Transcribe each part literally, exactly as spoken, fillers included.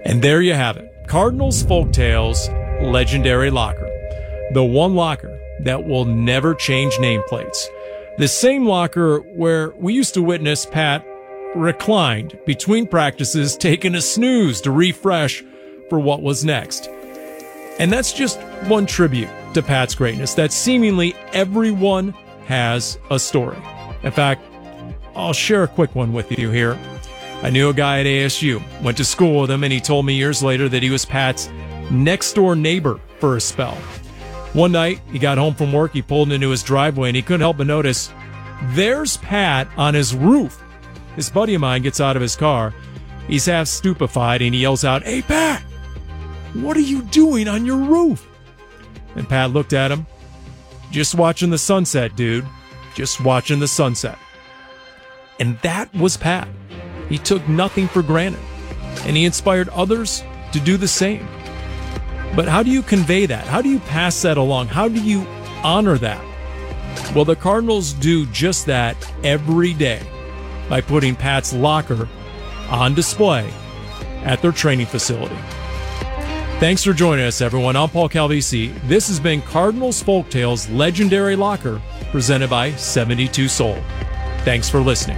And there you have it. Cardinals Folktales Legendary Locker. The one locker that will never change nameplates. The same locker where we used to witness Pat reclined between practices, taking a snooze to refresh for what was next. And that's just one tribute to Pat's greatness, that seemingly everyone has a story. In fact, I'll share a quick one with you here. I knew a guy at A S U, went to school with him, and he told me years later that he was Pat's next-door neighbor for a spell. One night, he got home from work, he pulled into his driveway, and he couldn't help but notice, there's Pat on his roof. This buddy of mine gets out of his car. He's half stupefied, and he yells out, "Hey, Pat, what are you doing on your roof?" And Pat looked at him. "Just watching the sunset, dude. Just watching the sunset." And that was Pat. He took nothing for granted, and he inspired others to do the same. But how do you convey that? How do you pass that along? How do you honor that? Well, the Cardinals do just that every day by putting Pat's locker on display at their training facility. Thanks for joining us, everyone. I'm Paul Calvisi. This has been Cardinals Folktales Legendary Locker, presented by seventy-two Soul. Thanks for listening.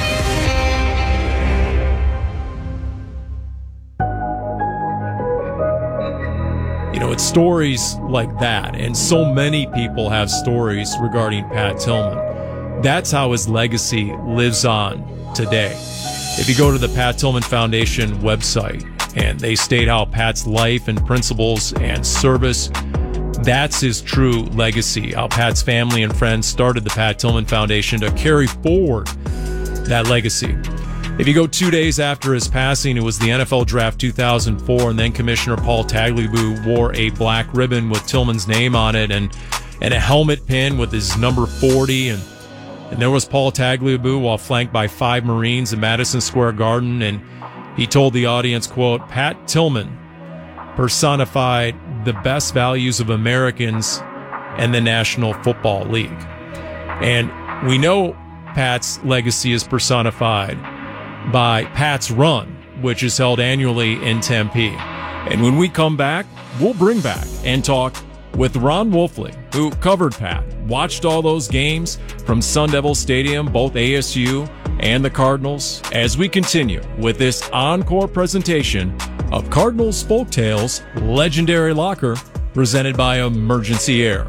You know, it's stories like that, and so many people have stories regarding Pat Tillman. That's how his legacy lives on today. If you go to the Pat Tillman Foundation website, and they state how Pat's life and principles and service, that's his true legacy, how Pat's family and friends started the Pat Tillman Foundation to carry forward that legacy. If you go two days after his passing, it was the N F L Draft two thousand four, and then Commissioner Paul Tagliabue wore a black ribbon with Tillman's name on it and, and a helmet pin with his number forty, and, and there was Paul Tagliabue while flanked by five Marines in Madison Square Garden, and he told the audience, quote, "Pat Tillman personified the best values of Americans and the National Football League." And we know Pat's legacy is personified by Pat's Run, which is held annually in Tempe. And when we come back, we'll bring back and talk with Ron Wolfley, who covered Pat, watched all those games from Sun Devil Stadium, both A S U and the Cardinals, as we continue with this encore presentation of Cardinals Folktales Legendary Locker, presented by Emergency Air.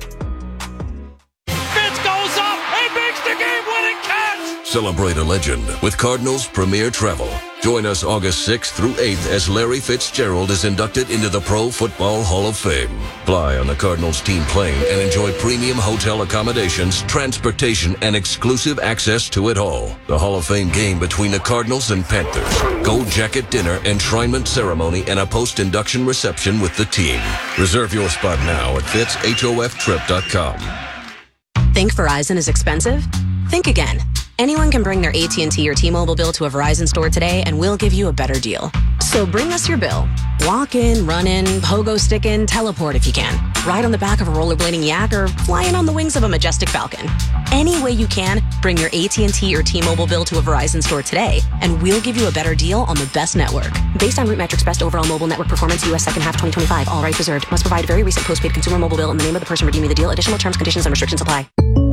Fitz goes up, he makes the game-winning catch! Celebrate a legend with Cardinals Premier Travel. Join us August sixth through eighth as Larry Fitzgerald is inducted into the Pro Football Hall of Fame. Fly on the Cardinals team plane and enjoy premium hotel accommodations, transportation, and exclusive access to it all. The Hall of Fame game between the Cardinals and Panthers. Gold jacket dinner, enshrinement ceremony, and a post-induction reception with the team. Reserve your spot now at fitz hof trip dot com. Think Verizon is expensive? Think again. Anyone can bring their A T and T or T-Mobile bill to a Verizon store today, and we'll give you a better deal. So bring us your bill. Walk in, run in, pogo stick in, teleport if you can. Ride on the back of a rollerblading yak or fly in on the wings of a majestic falcon. Any way you can, bring your A T and T or T-Mobile bill to a Verizon store today, and we'll give you a better deal on the best network. Based on RootMetrics Best Overall Mobile Network Performance, U S second half twenty twenty-five. All rights reserved. Must provide very recent postpaid consumer mobile bill in the name of the person redeeming the deal. Additional terms, conditions, and restrictions apply.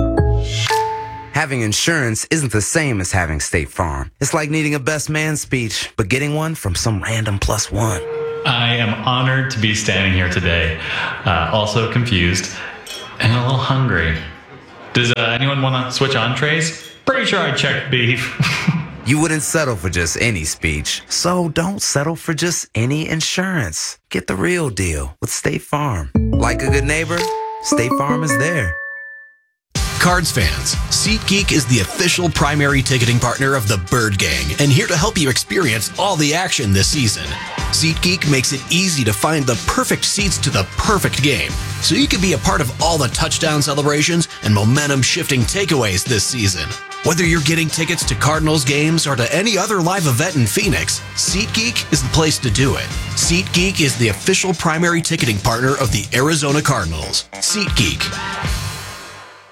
Having insurance isn't the same as having State Farm. It's like needing a best man speech, but getting one from some random plus one. I am honored to be standing here today, uh, also confused and a little hungry. Does uh, anyone want to switch entrees? Pretty sure I checked beef. You wouldn't settle for just any speech, so don't settle for just any insurance. Get the real deal with State Farm. Like a good neighbor, State Farm is there. Cards fans, SeatGeek is the official primary ticketing partner of the Bird Gang and here to help you experience all the action this season. SeatGeek makes it easy to find the perfect seats to the perfect game, so you can be a part of all the touchdown celebrations and momentum-shifting takeaways this season. Whether you're getting tickets to Cardinals games or to any other live event in Phoenix, SeatGeek is the place to do it. SeatGeek is the official primary ticketing partner of the Arizona Cardinals. SeatGeek.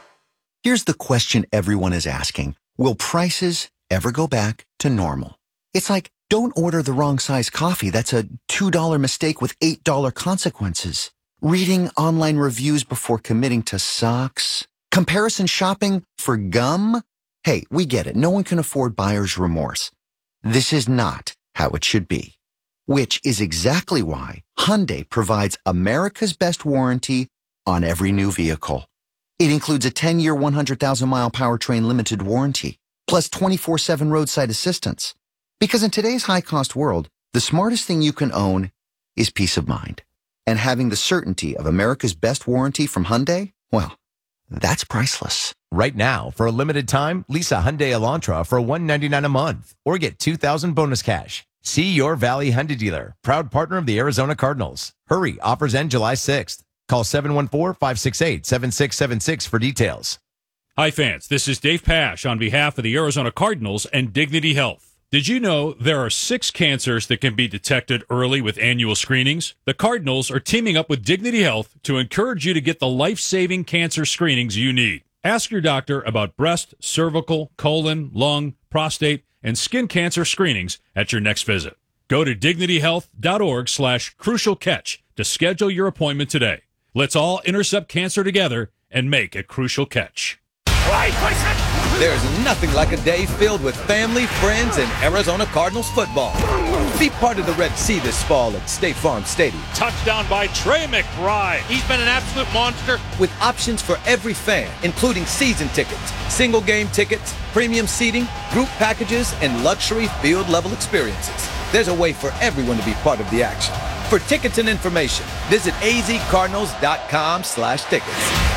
Here's the question everyone is asking. Will prices ever go back to normal? It's like, don't order the wrong size coffee. That's a two dollar mistake with eight dollar consequences. Reading online reviews before committing to socks. Comparison shopping for gum. Hey, we get it. No one can afford buyer's remorse. This is not how it should be. Which is exactly why Hyundai provides America's best warranty on every new vehicle. It includes a ten-year, one hundred thousand mile powertrain limited warranty, plus twenty-four seven roadside assistance. Because in today's high-cost world, the smartest thing you can own is peace of mind. And having the certainty of America's best warranty from Hyundai, well, that's priceless. Right now, for a limited time, lease a Hyundai Elantra for one hundred ninety-nine dollars a month or get two thousand dollars bonus cash. See your Valley Hyundai dealer, proud partner of the Arizona Cardinals. Hurry, offers end July sixth. Call seven one four, five six eight, seven six seven six for details. Hi, fans. This is Dave Pasch on behalf of the Arizona Cardinals and Dignity Health. Did you know there are six cancers that can be detected early with annual screenings? The Cardinals are teaming up with Dignity Health to encourage you to get the life-saving cancer screenings you need. Ask your doctor about breast, cervical, colon, lung, prostate, and skin cancer screenings at your next visit. Go to dignityhealth.org slash crucial catch to schedule your appointment today. Let's all intercept cancer together and make a crucial catch. There's nothing like a day filled with family, friends, and Arizona Cardinals football. Be part of the Red Sea this fall at State Farm Stadium. Touchdown by Trey McBride. He's been an absolute monster. With options for every fan, including season tickets, single game tickets, premium seating, group packages, and luxury field-level experiences. There's a way for everyone to be part of the action. For tickets and information, visit azcardinals.com slash tickets.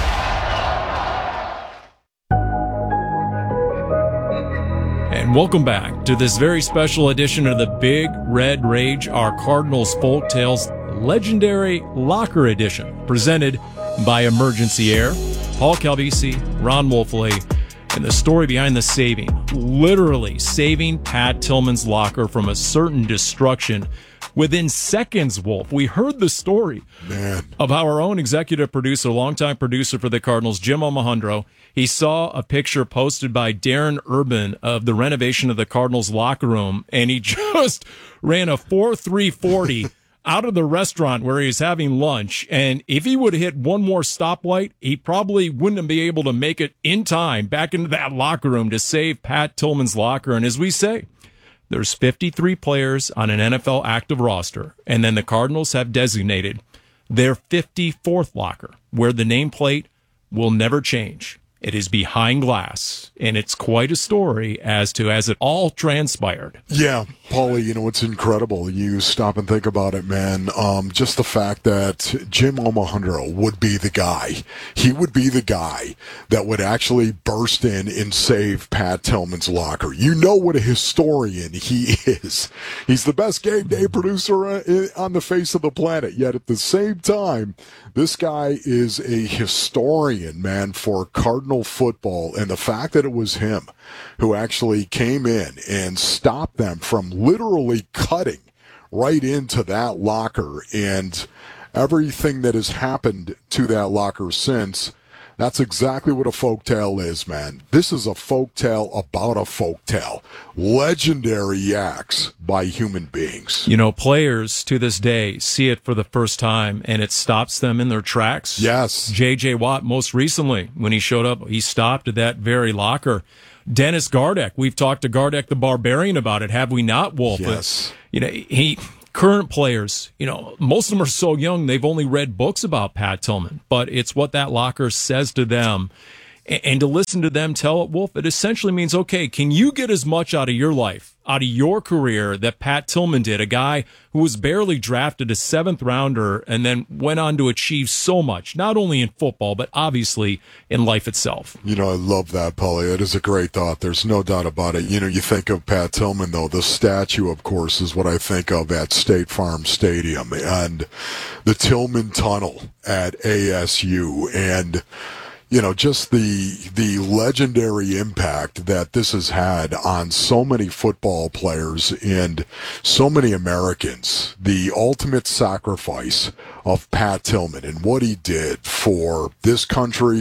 And welcome back to this very special edition of the Big Red Rage, our Cardinals Folktales Legendary Locker Edition, presented by Emergency Air. Paul Calvisi, Ron Wolfley, and the story behind the saving, literally saving Pat Tillman's locker from a certain destruction within seconds, Wolf. We heard the story Man. of how our own executive producer, longtime producer for the Cardinals, Jim Almohandro, he saw a picture posted by Darren Urban of the renovation of the Cardinals locker room, and he just ran a four three forty out of the restaurant where he was having lunch. And if he would have hit one more stoplight, he probably wouldn't be able to make it in time back into that locker room to save Pat Tillman's locker. And as we say, there's fifty-three players on an N F L active roster, and then the Cardinals have designated their fifty-fourth locker, where the nameplate will never change. It is behind glass, and it's quite a story as to as it all transpired. Yeah, Paulie, you know, it's incredible. You stop and think about it, man. Um, just the fact that Jim Almohandro would be the guy. He would be the guy that would actually burst in and save Pat Tillman's locker. You know what a historian he is. He's the best game day producer on the face of the planet. Yet at the same time, this guy is a historian, man, for Cardinal football, and the fact that it was him who actually came in and stopped them from literally cutting right into that locker, and everything that has happened to that locker since, that's exactly what a folktale is, man. This is a folktale about a folktale. Legendary acts by human beings. You know, players to this day see it for the first time, and it stops them in their tracks. Yes. J J. Watt, most recently, when he showed up, he stopped at that very locker. Dennis Gardeck, we've talked to Gardeck the Barbarian about it, have we not, Wolf? Yes. You know, he... Current players, you know, most of them are so young, they've only read books about Pat Tillman, but it's what that locker says to them. And, and to listen to them tell it, Wolf, it essentially means, okay, can you get as much out of your life, out of your career that Pat Tillman did, a guy who was barely drafted a seventh rounder and then went on to achieve so much, not only in football, but obviously in life itself. You know, I love that, Paulie. It is a great thought. There's no doubt about it. You know, you think of Pat Tillman, though, the statue, of course, is what I think of at State Farm Stadium and the Tillman Tunnel at A S U, and you know, just the the legendary impact that this has had on so many football players and so many Americans. The ultimate sacrifice of Pat Tillman and what he did for this country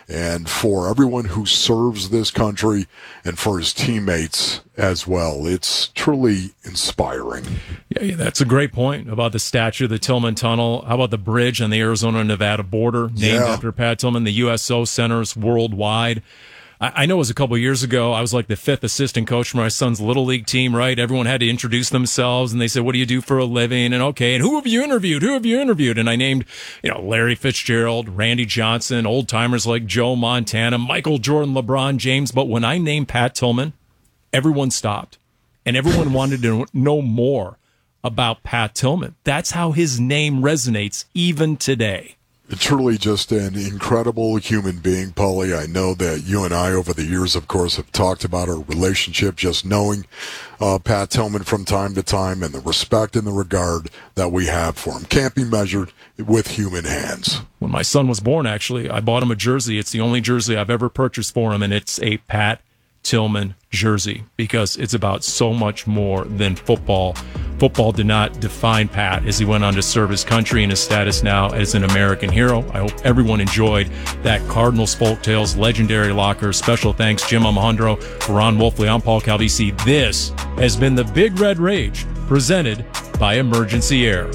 and for everyone who serves this country and for his teammates as well. It's truly inspiring. Yeah, yeah, that's a great point about the statue of the Tillman Tunnel. How about the bridge on the Arizona-Nevada border named Yeah. after Pat Tillman, the U S O centers worldwide? I, I know it was a couple of years ago. I was like the fifth assistant coach for my son's Little League team, right? Everyone had to introduce themselves, and they said, what do you do for a living? And okay, and who have you interviewed? Who have you interviewed? And I named, you know, Larry Fitzgerald, Randy Johnson, old-timers like Joe Montana, Michael Jordan, LeBron James. But when I named Pat Tillman, everyone stopped, and everyone wanted to know more about Pat Tillman. That's how his name resonates even today. Truly just an incredible human being, Paulie. I know that you and I over the years, of course, have talked about our relationship, just knowing uh, Pat Tillman from time to time and the respect and the regard that we have for him can't be measured with human hands. When my son was born, actually, I bought him a jersey. It's the only jersey I've ever purchased for him, and it's a Pat Tillman jersey because it's about so much more than football. Football did not define Pat as he went on to serve his country and his status now as an American hero. I hope everyone enjoyed that Cardinals Folktales legendary locker. Special thanks, Jim Alejandro, Ron Wolfley. I'm Paul Calvisi. This has been the Big Red Rage presented by Emergency Air.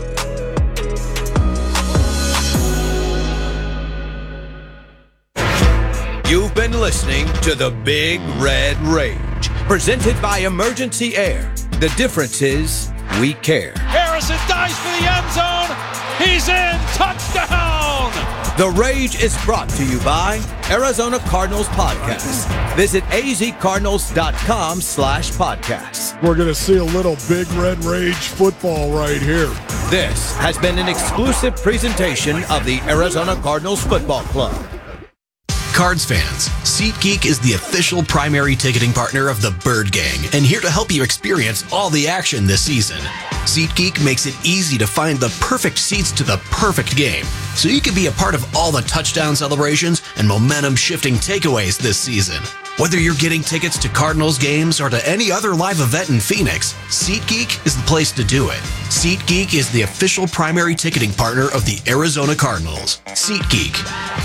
You've been listening to the Big Red Rage, presented by Emergency Air. The difference is we care. Harrison dives for the end zone. He's in. Touchdown. The Rage is brought to you by Arizona Cardinals Podcast. Visit azcardinals.com slash podcasts. We're going to see a little Big Red Rage football right here. This has been an exclusive presentation of the Arizona Cardinals Football Club. Cards fans, SeatGeek is the official primary ticketing partner of the Bird Gang and here to help you experience all the action this season. SeatGeek makes it easy to find the perfect seats to the perfect game, so you can be a part of all the touchdown celebrations and momentum-shifting takeaways this season. Whether you're getting tickets to Cardinals games or to any other live event in Phoenix, SeatGeek is the place to do it. SeatGeek is the official primary ticketing partner of the Arizona Cardinals. SeatGeek.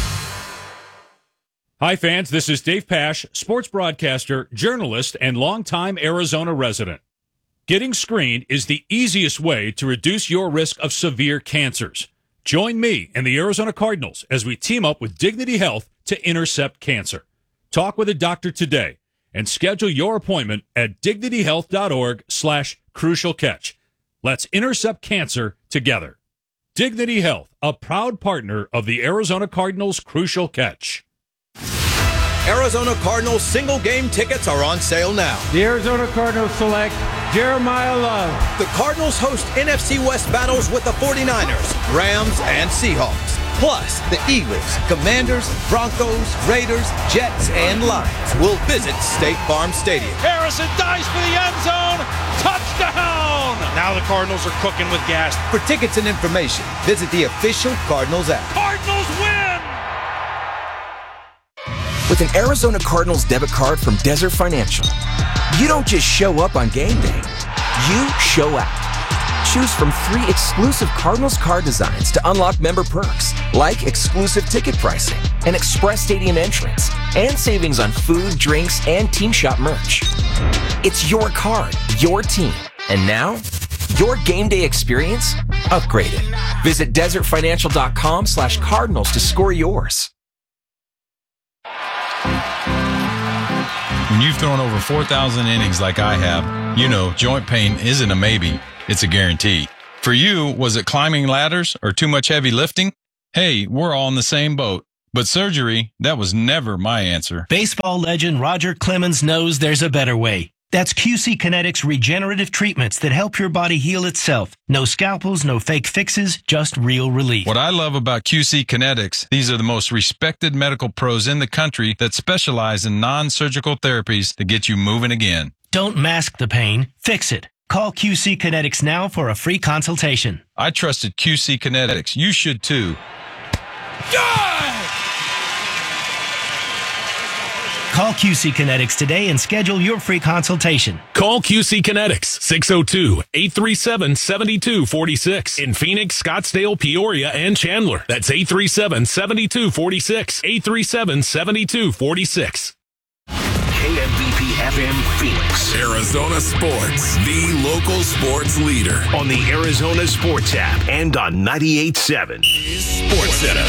Hi, fans. This is Dave Pasch, sports broadcaster, journalist, and longtime Arizona resident. Getting screened is the easiest way to reduce your risk of severe cancers. Join me and the Arizona Cardinals as we team up with Dignity Health to intercept cancer. Talk with a doctor today and schedule your appointment at dignityhealth.org slash crucial catch. Let's intercept cancer together. Dignity Health, a proud partner of the Arizona Cardinals Crucial Catch. Arizona Cardinals single game tickets are on sale now. The Arizona Cardinals select Jeremiah Love. The Cardinals host N F C West battles with the forty-niners, Rams, and Seahawks. Plus, the Eagles, Commanders, Broncos, Raiders, Jets, and Lions will visit State Farm Stadium. Harrison dives for the end zone. Touchdown. Now the Cardinals are cooking with gas. For tickets and information, visit the official Cardinals app. Cardinals win. With an Arizona Cardinals debit card from Desert Financial, you don't just show up on game day, you show out. Choose from three exclusive Cardinals card designs to unlock member perks, like exclusive ticket pricing, an express stadium entrance, and savings on food, drinks, and team shop merch. It's your card, your team, and now, your game day experience upgraded. Visit desertfinancial.com slash Cardinals to score yours. When you've thrown over four thousand innings like I have, you know joint pain isn't a maybe, it's a guarantee. For you, was it climbing ladders or too much heavy lifting? Hey, we're all in the same boat. But surgery, that was never my answer. Baseball legend Roger Clemens knows there's a better way. That's Q C Kinetics regenerative treatments that help your body heal itself. No scalpels, no fake fixes, just real relief. What I love about Q C Kinetics, these are the most respected medical pros in the country that specialize in non-surgical therapies that get you moving again. Don't mask the pain, fix it. Call Q C Kinetics now for a free consultation. I trusted Q C Kinetics. You should too. Yeah! Call Call Q C Kinetics today and schedule your free consultation. Call Q C Kinetics, six oh two, eight three seven, seven two four six. In Phoenix, Scottsdale, Peoria, and Chandler. That's eight three seven, seven two four six. eight three seven, seven two four six. K M V P F M Phoenix. Arizona Sports, the local sports leader. On the Arizona Sports app and on ninety-eight point seven. Sports Center.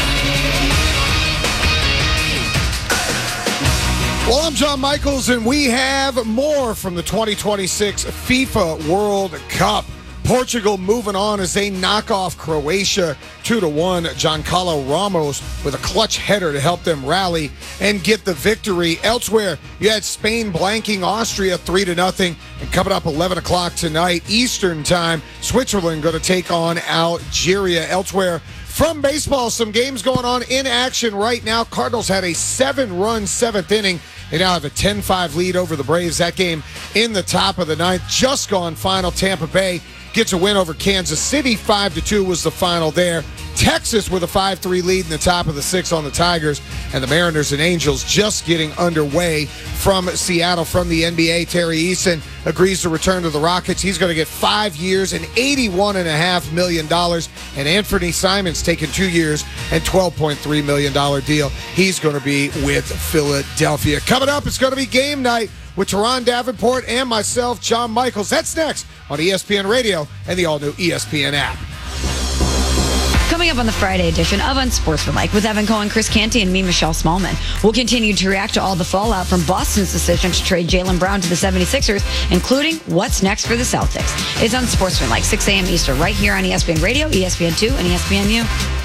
Well, I'm John Michaels, and we have more from the twenty twenty-six FIFA World Cup. Portugal moving on as they knock off Croatia two to one. Giancarlo Ramos with a clutch header to help them rally and get the victory. Elsewhere, you had Spain blanking Austria three to nothing. And coming up eleven o'clock tonight, Eastern time, Switzerland going to take on Algeria. Elsewhere, from baseball, some games going on in action right now. Cardinals had a seven-run seventh inning. They now have a ten five lead over the Braves. That game in the top of the ninth. Just gone final. Tampa Bay gets a win over Kansas City. five to two was the final there. Texas with a five three lead in the top of the sixth on the Tigers. And the Mariners and Angels just getting underway from Seattle. From the N B A, Terry Eason agrees to return to the Rockets. He's going to get five years and eighty-one point five million dollars. And Anthony Simons taking two years and twelve point three million dollars deal. He's going to be with Philadelphia. Coming up, it's going to be game night with Teron Davenport and myself, John Michaels. That's next on E S P N Radio and the all-new E S P N app. Coming up on the Friday edition of Unsportsmanlike with Evan Cohen, Chris Canty, and me, Michelle Smallman. We'll continue to react to all the fallout from Boston's decision to trade Jaylen Brown to the seventy-sixers, including what's next for the Celtics. It's Unsportsmanlike, six a.m. Eastern, right here on E S P N Radio, E S P N two, and E S P N U.